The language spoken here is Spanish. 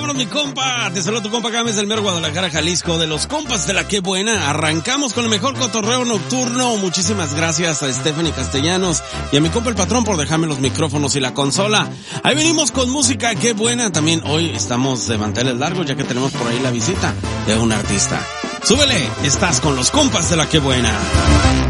Vámonos, mi compa. Te saludo tu compa Gámez del Mero Guadalajara, Jalisco, de los compas de la Qué Buena. Arrancamos con el mejor cotorreo nocturno. Muchísimas gracias a Stephanie Castellanos y a mi compa el patrón por dejarme los micrófonos y la consola. Ahí venimos con música Qué Buena. También hoy estamos de manteles largos ya que tenemos por ahí la visita de un artista. Súbele, estás con los compas de la Qué Buena.